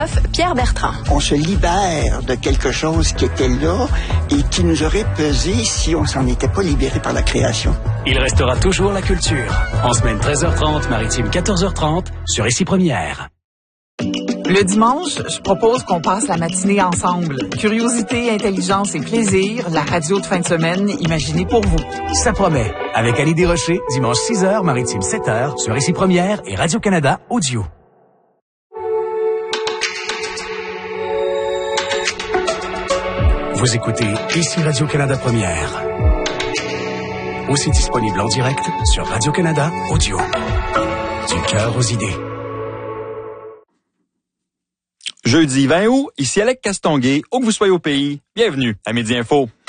Pierre Bertrand. On se libère de quelque chose qui était là et qui nous aurait pesé si on s'en était pas libéré par la création. Il restera toujours la culture. En semaine 13h30, maritime 14h30, sur Ici Première. Le dimanche, je propose qu'on passe la matinée ensemble. Curiosité, intelligence et plaisir, la radio de fin de semaine imaginée pour vous. Ça promet. Avec Annie Desrochers, dimanche 6h, maritime 7h, sur Ici Première et Radio-Canada Audio. Vous écoutez Ici Radio-Canada Première. Aussi disponible en direct sur Radio-Canada Audio. Du cœur aux idées. Jeudi 20 août, ici Alec Castonguay, où que vous soyez au pays, bienvenue à Midi Info.